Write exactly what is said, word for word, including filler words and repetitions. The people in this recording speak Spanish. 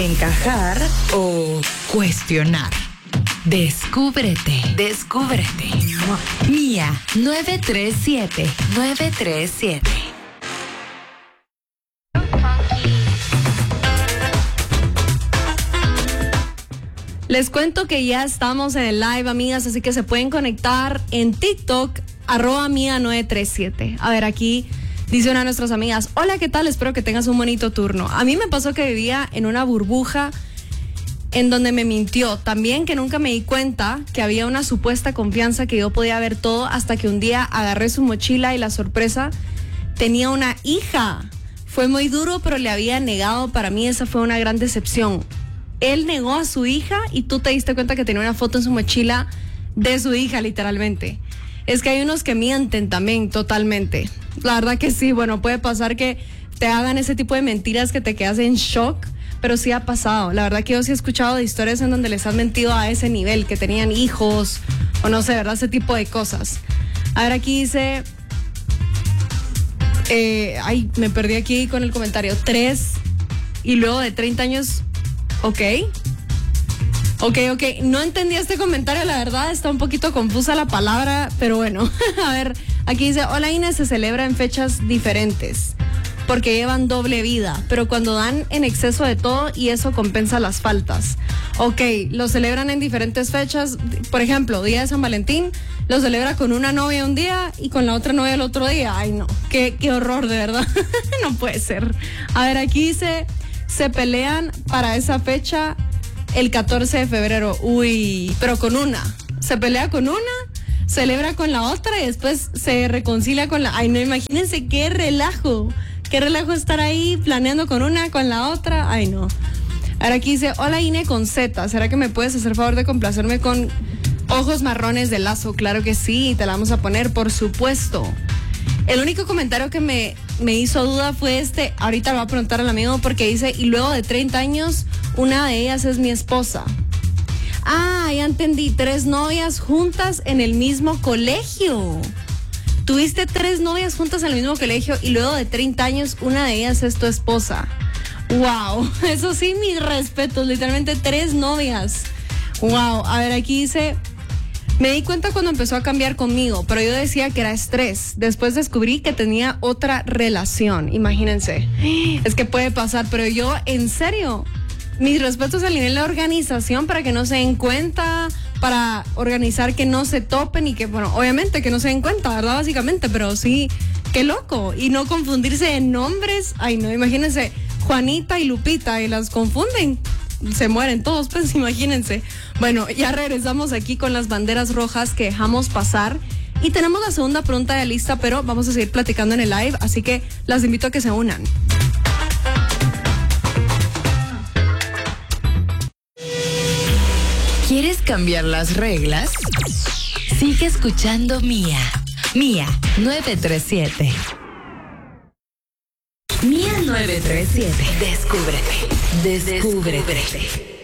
encajar o cuestionar. Descúbrete, descúbrete. Mía nueve tres siete, nueve tres siete. Les cuento que ya estamos en el live, amigas, así que se pueden conectar en TikTok, arroba mía nueve tres siete. A ver, aquí dice una de nuestras amigas: hola, ¿qué tal? Espero que tengas un bonito turno. A mí me pasó que vivía en una burbuja en donde me mintió. También que nunca me di cuenta que había una supuesta confianza que yo podía ver todo, hasta que un día agarré su mochila y la sorpresa, tenía una hija. Fue muy duro, pero le había negado. Para mí esa fue una gran decepción. Él negó a su hija y tú te diste cuenta que tenía una foto en su mochila de su hija, literalmente. Es que hay unos que mienten también totalmente. La verdad que sí, bueno, puede pasar que te hagan ese tipo de mentiras que te quedas en shock, pero sí ha pasado. La verdad que yo sí he escuchado de historias en donde les han mentido a ese nivel, que tenían hijos o no sé, ¿verdad? Ese tipo de cosas. A ver, aquí dice... Eh, ay, me perdí aquí con el comentario. Tres y luego de treinta años... Ok, ok, ok, no entendí este comentario, la verdad, está un poquito confusa la palabra, pero bueno, a ver, aquí dice: hola Inés, se celebra en fechas diferentes, porque llevan doble vida, pero cuando dan en exceso de todo y eso compensa las faltas. Ok, lo celebran en diferentes fechas, por ejemplo, Día de San Valentín, lo celebra con una novia un día y con la otra novia el otro día. Ay no, qué, qué horror, de verdad, no puede ser. A ver, aquí dice... se pelean para esa fecha el catorce de febrero. Uy, pero con una. Se pelea con una, celebra con la otra y después se reconcilia con la... Ay, no, imagínense qué relajo. Qué relajo estar ahí planeando con una, con la otra. Ay, no. Ahora aquí dice: hola Ine con Z. ¿Será que me puedes hacer favor de complacerme con ojos marrones de Lazo? Claro que sí, te la vamos a poner, por supuesto. El único comentario que me, me hizo duda fue este. Ahorita lo voy a preguntar al amigo porque dice: y luego de treinta años, una de ellas es mi esposa. Ah, ya entendí. Tres novias juntas en el mismo colegio. Tuviste tres novias juntas en el mismo colegio y luego de treinta años, una de ellas es tu esposa. Wow, eso sí, mis respetos. Literalmente tres novias. Wow, a ver, aquí dice... me di cuenta cuando empezó a cambiar conmigo, pero yo decía que era estrés. Después descubrí que tenía otra relación. Imagínense. Es que puede pasar, pero yo, en serio, mis respetos al nivel de organización para que no se den cuenta, para organizar que no se topen y que, bueno, obviamente que no se den cuenta, ¿verdad? Básicamente, pero sí, qué loco. Y no confundirse de nombres. Ay, no, imagínense, Juanita y Lupita, y las confunden. Se mueren todos, pues imagínense. Bueno, ya regresamos aquí con las banderas rojas que dejamos pasar y tenemos la segunda pregunta de lista, pero vamos a seguir platicando en el live, así que las invito a que se unan. ¿Quieres cambiar las reglas? Sigue escuchando Mía. Mía nueve tres siete. Mía nueve tres siete. Descúbrete. Descúbrete.